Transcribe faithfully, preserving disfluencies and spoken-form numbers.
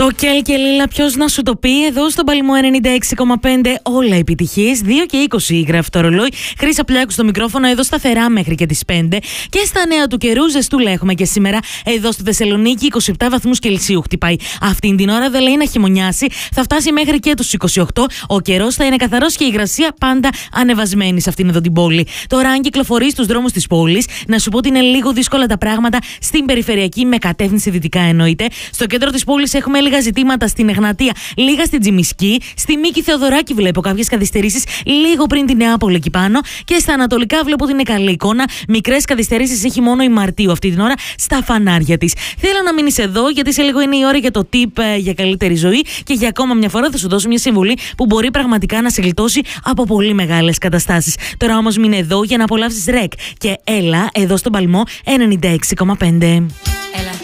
Το Κέλ και Λίλα, ποιος να σου το πει, εδώ στον Παλαιμό ενενήντα έξι κόμμα πέντε, όλα επιτυχίες. δύο και είκοσι γράφει το ρολόι. Χρύσα Πλιάκου στο μικρόφωνο, εδώ σταθερά μέχρι και τις πέντε. Και στα νέα του καιρού, ζεστούλα έχουμε και σήμερα. Εδώ στη Θεσσαλονίκη, είκοσι επτά βαθμούς Κελσίου χτυπάει. Αυτήν την ώρα δεν λέει να χειμωνιάσει, θα φτάσει μέχρι και τους είκοσι οκτώ. Ο καιρός θα είναι καθαρός και η υγρασία πάντα ανεβασμένη σε αυτήν εδώ την πόλη. Τώρα, αν κυκλοφορεί στους δρόμους της πόλης, να σου πω ότι είναι λίγο δύσκολα τα πράγματα στην περιφερειακή, με κατεύθυνση δυτικά εννοείται. Στο κέντρο της πόλης έχουμε λίγα ζητήματα στην Εγνατία, λίγα στην Τζιμισκή. Στη Μίκη Θεοδωράκη βλέπω κάποιες καθυστερήσεις λίγο πριν την Νεάπολη εκεί πάνω. Και στα ανατολικά βλέπω ότι είναι καλή εικόνα. Μικρές καθυστερήσεις έχει μόνο η Μαρτίου αυτή την ώρα στα φανάρια της. Θέλω να μείνεις εδώ, γιατί σε λίγο είναι η ώρα για το tip για καλύτερη ζωή. Και για ακόμα μια φορά θα σου δώσω μια συμβουλή που μπορεί πραγματικά να σε γλιτώσει από πολύ μεγάλες καταστάσεις. Τώρα όμως μείνε εδώ για να απολαύσεις ρεκ. Και έλα εδώ στον Παλαιμό ενενήντα έξι κόμμα πέντε. Έλα.